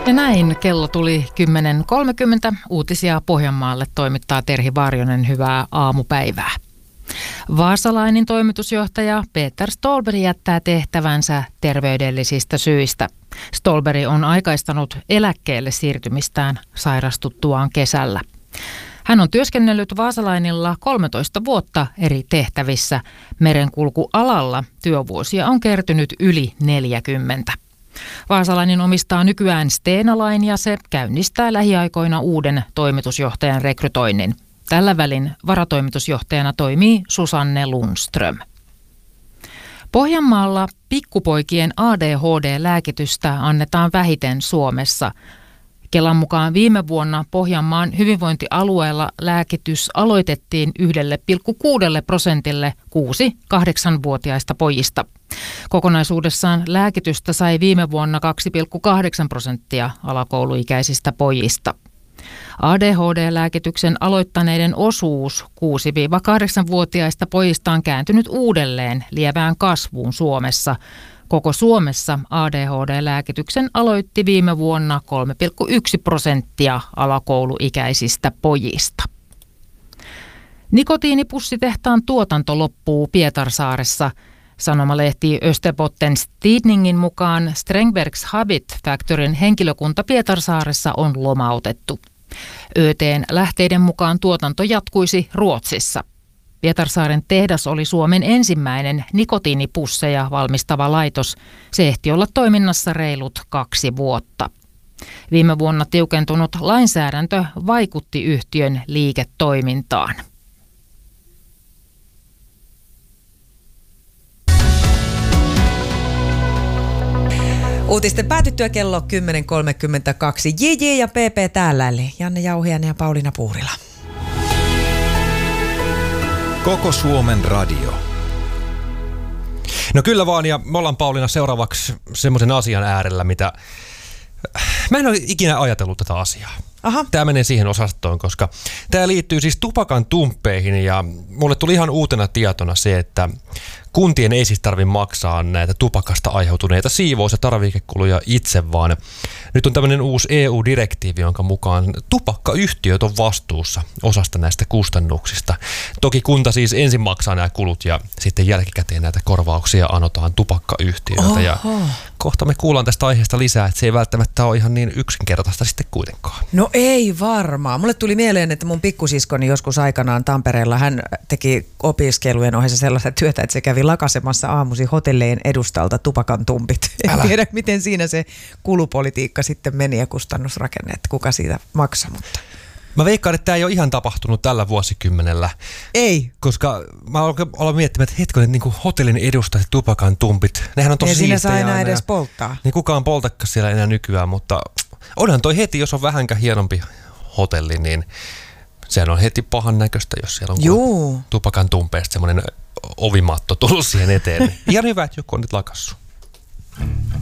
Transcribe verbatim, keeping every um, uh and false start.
Ja näin kello tuli kymmenen kolmekymmentä. Uutisia Pohjanmaalle toimittaa Terhi Varjonen. Hyvää aamupäivää. Vaasalainen toimitusjohtaja Peter Ståhlberg jättää tehtävänsä terveydellisistä syistä. Ståhlberg on aikaistanut eläkkeelle siirtymistään sairastuttuaan kesällä. Hän on työskennellyt Vaasalainilla kolmetoista vuotta eri tehtävissä. Merenkulkualalla työvuosia on kertynyt yli neljäkymmentä. Vaasalainen omistaa nykyään Stena Line ja se käynnistää lähiaikoina uuden toimitusjohtajan rekrytoinnin. Tällä välin varatoimitusjohtajana toimii Susanne Lundström. Pohjanmaalla pikkupoikien A D H D-lääkitystä annetaan vähiten Suomessa. Kelan mukaan viime vuonna Pohjanmaan hyvinvointialueella lääkitys aloitettiin yksi pilkku kuusi prosentille kuusi-kahdeksanvuotiaista pojista. Kokonaisuudessaan lääkitystä sai viime vuonna kaksi pilkku kahdeksan prosenttia alakouluikäisistä pojista. A D H D-lääkityksen aloittaneiden osuus kuusi-kahdeksanvuotiaista pojista on kääntynyt uudelleen lievään kasvuun Suomessa. Koko Suomessa A D H D-lääkityksen aloitti viime vuonna kolme pilkku yksi prosenttia alakouluikäisistä pojista. Nikotiinipussitehtaan tuotanto loppuu Pietarsaaressa. Sanomalehti Österbottens Tidningin mukaan Strengbergs Habit Factoryn henkilökunta Pietarsaaressa on lomautettu. ÖT:n lähteiden mukaan tuotanto jatkuisi Ruotsissa. Pietarsaaren tehdas oli Suomen ensimmäinen nikotiinipusseja valmistava laitos. Se ehti olla toiminnassa reilut kaksi vuotta. Viime vuonna tiukentunut lainsäädäntö vaikutti yhtiön liiketoimintaan. Uutisten päätyttyä kello kymmenen kolmekymmentäkaksi. J J ja P P täällä, eli Janne Jauhiainen ja Pauliina Puurila. Koko Suomen radio. No kyllä vaan, ja me ollaan Pauliina seuraavaksi semmoisen asian äärellä, mitä... Mä en ole ikinä ajatellut tätä asiaa. Aha. Tämä menee siihen osastoon, koska tämä liittyy siis tupakan tumppeihin, ja mulle tuli ihan uutena tietona se, että kuntien ei siis tarvitse maksaa näitä tupakasta aiheutuneita siivous- ja tarvikekuluja itse, vaan nyt on tämmöinen uusi E U-direktiivi, jonka mukaan tupakkayhtiöt on vastuussa osasta näistä kustannuksista. Toki kunta siis ensin maksaa nämä kulut ja sitten jälkikäteen näitä korvauksia anotaan tupakkayhtiöiltä. Ja kohta me kuullaan tästä aiheesta lisää, että se ei välttämättä ole ihan niin yksinkertaista sitten kuitenkaan. No ei varmaan. Mulle tuli mieleen, että mun pikkusiskoni joskus aikanaan Tampereella, hän teki opiskelujen ohessa sellaista työtä, että se kävi lakasemassa aamusi hotelleen edustalta tupakan tumpit. En Älä. tiedä, miten siinä se kulupolitiikka sitten meni ja kustannusrakenne, että kuka siitä maksaa. Mutta. Mä veikkaan, että tämä ei ole ihan tapahtunut tällä vuosikymmenellä. Ei. Koska mä aloin miettimään, että hetkonen, niin kuin hotellin edustajat tupakan tumpit, nehän on tosi ei siinä saa siistejä enää aina, edes polttaa. Niin kukaan poltakaan siellä enää nykyään, mutta onhan toi heti, jos on vähänkään hienompi hotelli, niin sehän on heti pahan näköistä, jos siellä on Juu. tupakan tumpeesta semmoinen ovimatto tullut siihen eteen. Ihan hyvä, että joku on nyt lakassu.